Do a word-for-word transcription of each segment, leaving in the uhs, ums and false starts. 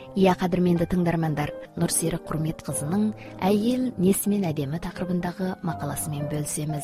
Иә, қадірменді тыңдармандар, Нұрсерік Құрмет қызының әйел несімен әдемі тақырыбындағы мақаласымен бөлісеміз.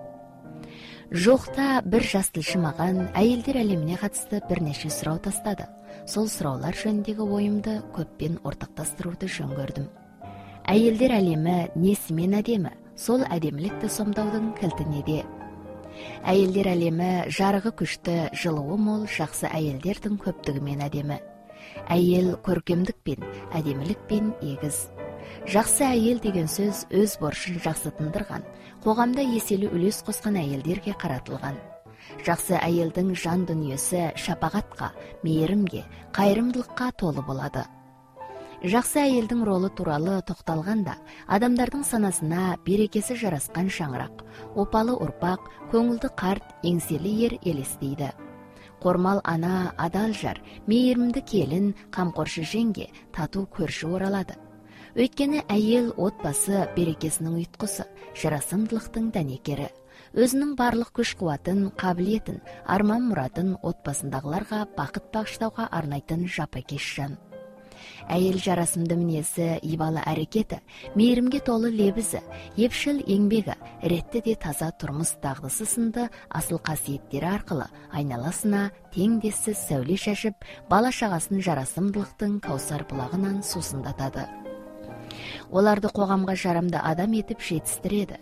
Жоқта бір жас тілші маған әйелдер әлеміне қатысты бірнеше сұрау тастады. Сол сұраулар жөніндегі ойымды көппен ортақтастыруды жөн көрдім. Әйелдер әлемі несімен әдемі? Сол әдемілікті сомдаудың кілті неде? Әйелдер әлемі жарығы күшті, жылуы мол, жақсы әйелдердің көптігімен әдемі. Әйел көркемдікпен, әдемілікпен егіз. Жақсы әйел деген сөз өз борышын жақсы тындырған, қоғамда еселі үлес қосқан әйелдерге қаратылған. Жақсы әйелдің жан дүниесі шапағатқа, мейірімге, қайырымдылыққа толы болады. Жақсы әйелдің ролы туралы тоқталғанда, адамдардың санасына берекесі жарасқан шаңырақ, опалы ұрпақ, көңілді қарт, еңселі ер елестейді. Қормал ана, адал жар, мейірімді келін, қамқоршы жеңге, тату көрші оралады. Өйткені әйел отбасы берекесінің ұйытқысы, жарасымдылықтың дәнекері. Өзінің барлық күш қуатын, қабілетін, арман мұратын отбасындағыларға бақыт бағыштауға арнайтын жапакеш жан. Әйел жарасымды мінезі, ибалы әрекеті, мейірімге толы лебізі, епшіл еңбегі, ретті де таза тұрмыс дағдысы сынды асыл қасиеттері арқылы айналасына теңдессіз сәуле шашып, бала шағасын жарасымдылықтың каусар бұлағынан сусындатады. Оларды қоғамға жарамды адам етіп жетістіреді.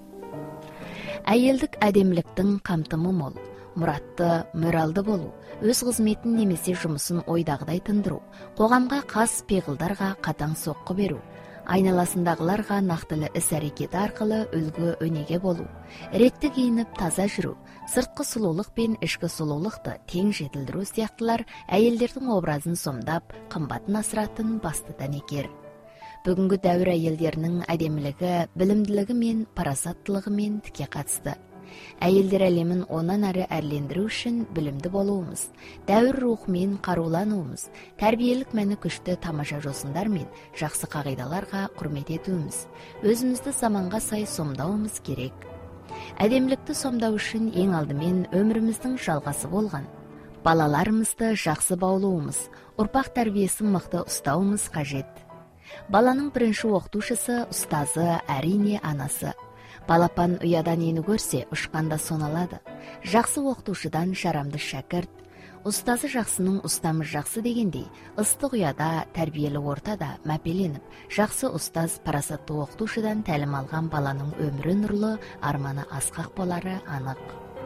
Әйелдік әдеміліктің қамтымы мол, мұратты, мөралды болу, өз қызметін немесе жұмысын ойдағыдай тындыру, қоғамға қас пиғылдарға қатаң соққы беру, айналасындағыларға нақтылы іс-әрекеті арқылы үлгі өнеге болу, ретті киініп таза жүру, сыртқы сұлулық пен ішкі сұлулықты тең жетілдіру сияқтылар әйелдердің образын сомдап, қымбатын асыратын басты дәнекер. Бүгінгі дәуір әйелдерінің әдемілігі, білімділігі мен парасаттылығы мен тіке қатысты. Әйелдер әлемін онан әрі әрлендіру үшін білімді болуымыз, дәуір рухымен қарулануымыз, тәрбиелік мәні күшті тамаша жосындар мен жақсы қағидаларға құрмет етуіміз, өзімізді заманға сай сомдауымыз керек. Әдемілікті сомдау үшін ең алдымен өміріміздің жалғасы болған балаларымызды жақсы баулуымыз, ұрпақ тәрбиесін мықты ұстауымыз қажет. Баланың бірінші оқытушысы, ұстазы, әрине анасы. Балапан ұядан ені көрсе, ұшқанда соналады. Жақсы оқытушыдан жарамды шәкірт. Ұстазы жақсының ұстамы жақсы дегендей, ыстық ұяда, тәрбиелі ортада мәпеленіп, жақсы ұстаз парасатты оқытушыдан тәлім алған баланың өмірі нұрлы, арманы асқақ болары анық.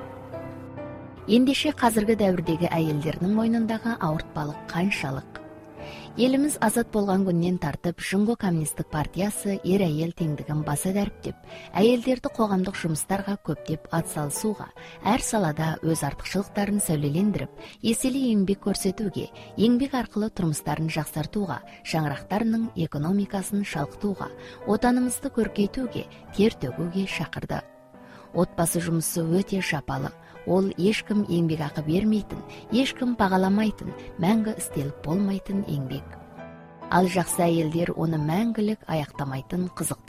Ендеше қазіргі дәуірдегі әйелдердің мойнындағы ауыртпалық қаншалық? Еліміз азат болған күннен тартып, Жұңго коммунистік партиясы ер әйел теңдігін баса дәріптеп, әйелдерді қоғамдық жұмыстарға көптеп атсалысуға, әр салада өз артықшылықтарын сәулелендіріп, еселі еңбек көрсетуге, еңбек арқылы тұрмыстарын жақсартуға, шаңырақтарының экономикасын шалқытуға, отанымызды көркейтуге, тер төгуге шақырды. Отбасы жұмысы өте жапалы. Ол ешкім еңбек ақы бермейтін, ешкім бағаламайтын, мәңгі істеліп болмайтын еңбек. Ал жақсы әйелдер оны мәңгілік аяқтамайтын қызықты